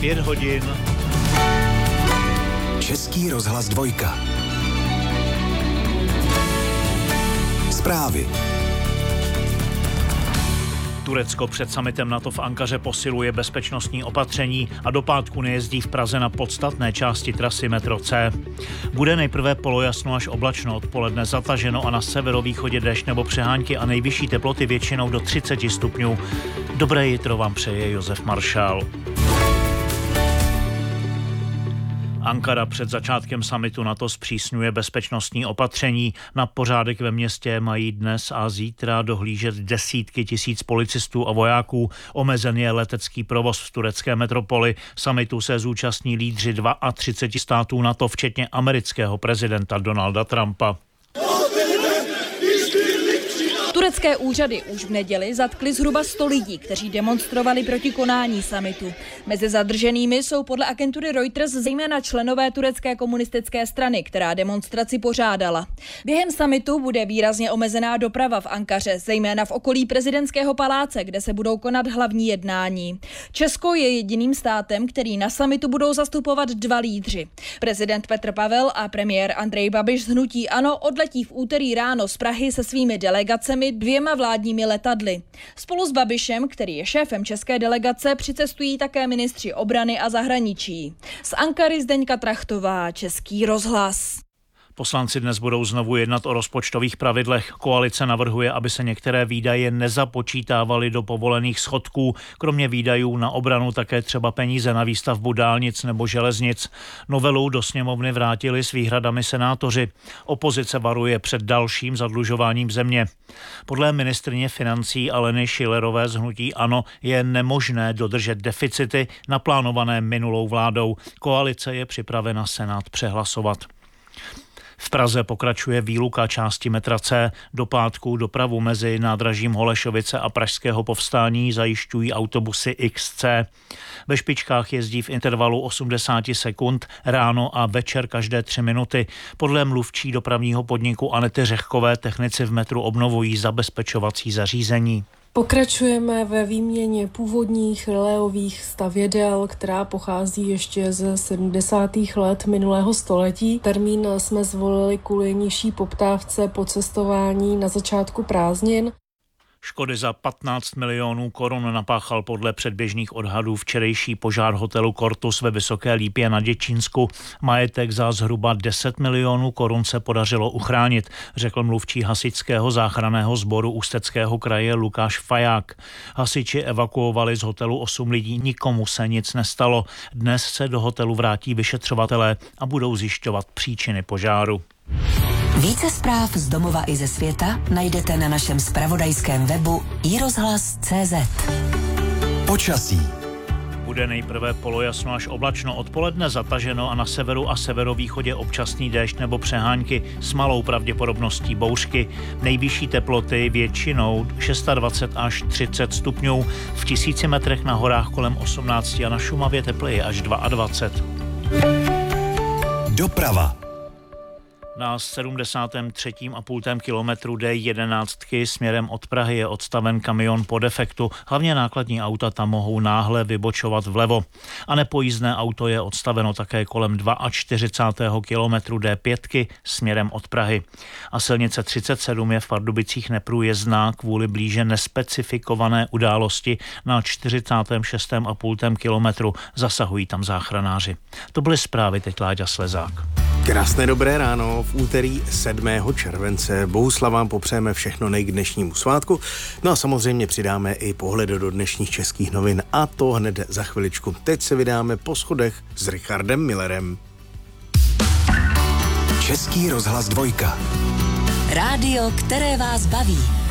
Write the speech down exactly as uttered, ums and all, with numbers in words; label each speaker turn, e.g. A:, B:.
A: Pět hodin.
B: Český rozhlas dvojka. Zprávy.
A: Turecko před summitem NATO v Ankaře posiluje bezpečnostní opatření a do pátku nejezdí v Praze na podstatné části trasy metro C. Bude nejprve polojasno až oblačno, odpoledne zataženo a na severovýchodě déšť nebo přehánky a nejvyšší teploty většinou do třicet stupňů. Dobré jitro vám přeje Josef Maršál. Ankara před začátkem summitu NATO zpřísňuje bezpečnostní opatření. Na pořádek ve městě mají dnes a zítra dohlížet desítky tisíc policistů a vojáků. Omezen je letecký provoz v turecké metropoli. Summitu se zúčastní lídři třicet dva států NATO, včetně amerického prezidenta Donalda Trumpa.
C: Turecké úřady už v neděli zatkli zhruba sto lidí, kteří demonstrovali proti konání summitu. Mezi zadrženými jsou podle agentury Reuters zejména členové turecké komunistické strany, která demonstraci pořádala. Během summitu bude výrazně omezená doprava v Ankaře, zejména v okolí prezidentského paláce, kde se budou konat hlavní jednání. Česko je jediným státem, který na summitu budou zastupovat dva lídři. Prezident Petr Pavel a premiér Andrej Babiš z hnutí ANO odletí v úterý ráno z Prahy se svými delegacemi dvěma vládními letadly. Spolu s Babišem, který je šéfem české delegace, přicestují také ministři obrany a zahraničí. Z Ankary Zdeňka Trachtová, Český rozhlas.
A: Poslanci dnes budou znovu jednat o rozpočtových pravidlech. Koalice navrhuje, aby se některé výdaje nezapočítávaly do povolených schodků. Kromě výdajů na obranu také třeba peníze na výstavbu dálnic nebo železnic. Novelu do sněmovny vrátili s výhradami senátoři. Opozice varuje před dalším zadlužováním země. Podle ministryně financí Aleny Schillerové z hnutí ANO je nemožné dodržet deficity naplánované minulou vládou. Koalice je připravena Senát přehlasovat. V Praze pokračuje výluka části metra C. Do pátku dopravu mezi nádražím Holešovice a Pražského Povstání zajišťují autobusy X C. Ve špičkách jezdí v intervalu osmdesát sekund ráno a večer každé tři minuty. Podle mluvčí dopravního podniku Anety Řehkové technici v metru obnovují zabezpečovací zařízení.
D: Pokračujeme ve výměně původních reléových stavědel, která pochází ještě ze sedmdesátých let minulého století. Termín jsme zvolili kvůli nižší poptávce po cestování na začátku prázdnin.
A: Škody za patnáct milionů korun napáchal podle předběžných odhadů včerejší požár hotelu Cortus ve Vysoké Lípě na Děčínsku. Majetek za zhruba deset milionů korun se podařilo uchránit, řekl mluvčí hasičského záchranného sboru Ústeckého kraje Lukáš Faják. Hasiči evakuovali z hotelu osm lidí, nikomu se nic nestalo. Dnes se do hotelu vrátí vyšetřovatelé a budou zjišťovat příčiny požáru.
E: Více zpráv z domova i ze světa najdete na našem zpravodajském webu i rozhlas tečka cé zet.
B: Počasí.
A: Bude nejprve polojasno až oblačno, odpoledne zataženo a na severu a severovýchodě občasný déšť nebo přehánky s malou pravděpodobností bouřky. Nejvyšší teploty většinou dvacet šest až třicet stupňů, v tisíci metrech na horách kolem osmnáct a na Šumavě tepleji až dvacet dva.
B: Doprava.
A: Na sedmdesátém třetím a půl kilometru D jedenáct směrem od Prahy je odstaven kamion po defektu. Hlavně nákladní auta tam mohou náhle vybočovat vlevo. A nepojízdné auto je odstaveno také kolem čtyřicátého druhého kilometru D pět směrem od Prahy. A silnice třicet sedm je v Pardubicích neprůjezdná kvůli blíže nespecifikované události na čtyřicátém šestém a půl kilometru. Zasahují tam záchranáři. To byly zprávy, teď Láďa Slezák.
F: Krásné dobré ráno, v úterý sedmého července. Bohuslav vám popřejeme všechno nej k dnešnímu svátku. No a samozřejmě přidáme i pohled do dnešních českých novin a to hned za chviličku. Teď se vydáme po schodech s Richardem Millerem.
B: Český rozhlas dvojka.
E: Rádio, které vás baví.